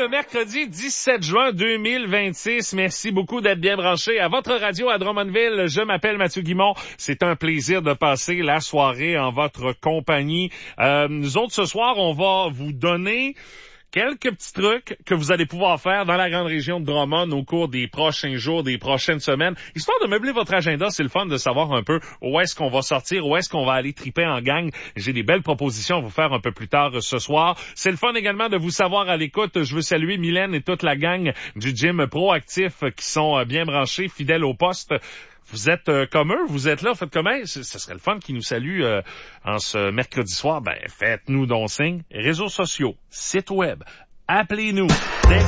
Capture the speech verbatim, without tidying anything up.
le mercredi dix-sept juin deux mille vingt-six. Merci beaucoup d'être bien branchés à votre radio à Drummondville. Je m'appelle Mathieu Guimont. C'est un plaisir de passer la soirée en votre compagnie. Euh, nous autres, ce soir, on va vous donner quelques petits trucs que vous allez pouvoir faire dans la grande région de Drummond au cours des prochains jours, des prochaines semaines. Histoire de meubler votre agenda, c'est le fun de savoir un peu où est-ce qu'on va sortir, où est-ce qu'on va aller triper en gang. J'ai des belles propositions à vous faire un peu plus tard ce soir. C'est le fun également de vous savoir à l'écoute. Je veux saluer Mylène et toute la gang du gym Proactif qui sont bien branchés, fidèles au poste. Vous êtes euh, comme eux, vous êtes là, faites comme eux. Ce serait le fun qui nous salue euh, en ce mercredi soir. Ben, faites-nous donc signe. Réseaux sociaux, site web, appelez-nous.